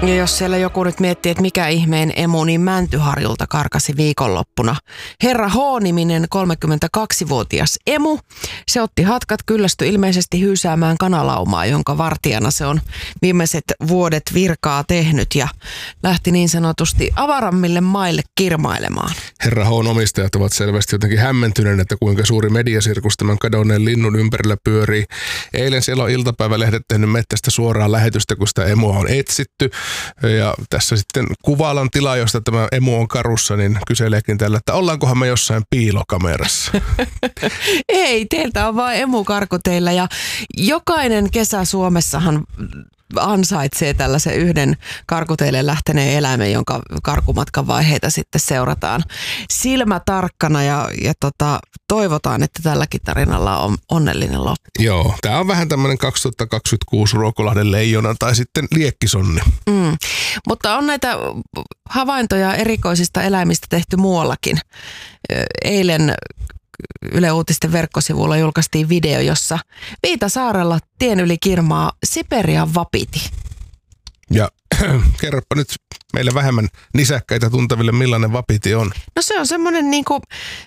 Ja jos siellä joku nyt miettii, että mikä ihmeen emu, niin Mäntyharjulta karkasi viikonloppuna Herra H-niminen 32-vuotias emu. Se otti hatkat, kyllästyi ilmeisesti hyysäämään kanalaumaa, jonka vartijana se on viimeiset vuodet virkaa tehnyt ja lähti niin sanotusti avarammille maille kirmailemaan. Herra H:n omistajat ovat selvästi jotenkin hämmentyneet, että kuinka suuri mediasirkus tämän kadonneen linnun ympärillä pyörii. Eilen siellä on iltapäivälehdet tehnyt mettästä suoraan lähetystä, kun sitä emua on etsitty. Ja tässä sitten Kuvalan tila, josta tämä emu on karussa, niin kyseleekin tällä, että ollaankohan me jossain piilokamerassa. Ei, teiltä on vain emu karkuteillä ja jokainen kesä Suomessahan ansaitsee tällaisen yhden karkuteille lähteneen eläimen, jonka karkumatkan vaiheita sitten seurataan silmätarkkana ja toivotaan, että tälläkin tarinalla on onnellinen loppu. Joo, tämä on vähän tämmöinen 2026 Ruokolahden leijona tai sitten liekkisonni. Mutta on näitä havaintoja erikoisista eläimistä tehty muuallakin. Eilen Yle Uutisten verkkosivulla julkaistiin video, jossa Viitasaarella tien yli kirmaa Siperian vapiti. Ja kerropa nyt meille vähemmän nisäkkäitä tuntaville, millainen vapiti on. No se on semmoinen niinku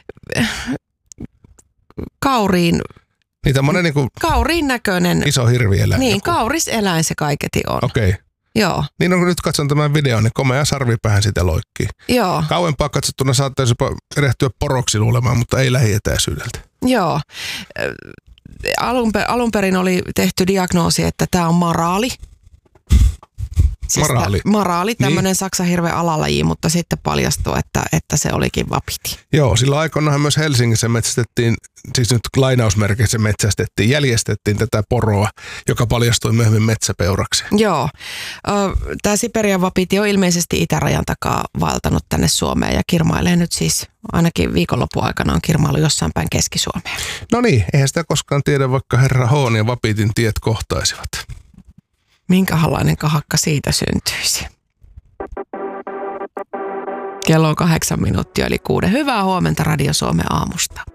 kauriin kauriin näköinen. Iso hirvieläin. Niin, kauriseläin se kaiketi on. Okei. Okay. Joo. Niin on, kun nyt katson tämän videon, niin komea sarvipäähän sitä loikkii. Joo. Kauempaa katsottuna saattaisi jopa erehtyä poroksi luulemaan, mutta ei lähietäisyydeltä. Joo. Alun perin oli tehty diagnoosi, että tämä on maraali. Siis maraali, tämmöinen niin. Saksanhirven alalaji, mutta sitten paljastui, että se olikin vapiti. Joo, silloin aikoinaan myös Helsingissä metsästettiin, siis nyt lainausmerkeissä jäljestettiin tätä poroa, joka paljastui myöhemmin metsäpeuraksi. Joo, tämä Siperian vapiti on ilmeisesti itärajan takaa vaeltanut tänne Suomeen ja kirmailee nyt siis ainakin viikonlopun aikana on kirmailu jossain päin Keski-Suomeen. No niin, eihän sitä koskaan tiedä, vaikka herra H:n ja vapitin tiet kohtaisivat. Minkälainen kahakka siitä syntyisi? Kello on 8 minuuttia yli 6. Hyvää huomenta Radio Suomen aamusta.